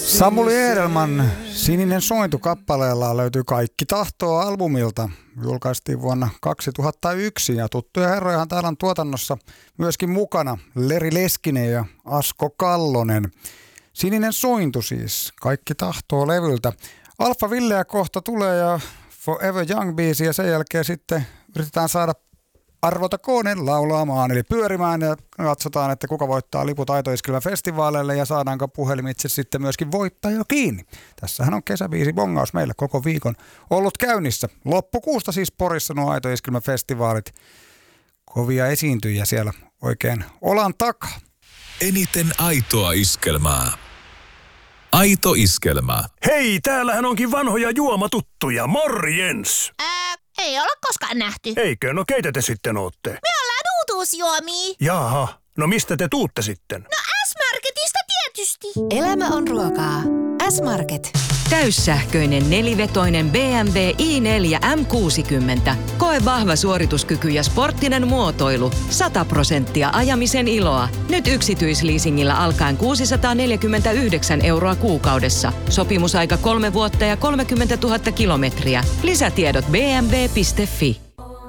Samuli Edelman Sininen sointu -kappaleella löytyy Kaikki tahtoo -albumilta. Julkaistiin vuonna 2001 ja tuttuja herrojahan täällä on tuotannossa myöskin mukana Leri Leskinen ja Asko Kallonen. Sininen sointu siis, Kaikki tahtoo -levyltä. Alfa Villeä kohta tulee ja Forever Young -biisi ja sen jälkeen sitten yritetään saada Arvota Koonen laulaamaan, eli pyörimään, ja katsotaan, että kuka voittaa liput Aito-iskelmä-festivaaleille ja saadaanko puhelimitse sitten myöskin voittaja kiinni. Tässähän on kesäbiisi bongaus meillä koko viikon ollut käynnissä. Loppukuusta siis Porissa nuo Aito-iskelmä-festivaalit. Kovia esiintyjiä siellä oikein olan takaa. Eniten aitoa iskelmää. Aito iskelmä. Hei, täällähän onkin vanhoja juomatuttuja. Morjens! Ei olla koskaan nähty. Eikö? No keitä te sitten ootte? Me ollaan uutuusjuomia. Jaha, no mistä te tuutte sitten? No S-Marketista tietysti. Elämä on ruokaa. S-Market. Täyssähköinen nelivetoinen BMW i4 M60. Koe vahva suorituskyky ja sporttinen muotoilu. 100% ajamisen iloa. Nyt yksityisleasingillä alkaen 649 € kuukaudessa. Sopimusaika 3 vuotta ja 30 000 kilometriä. Lisätiedot bmw.fi.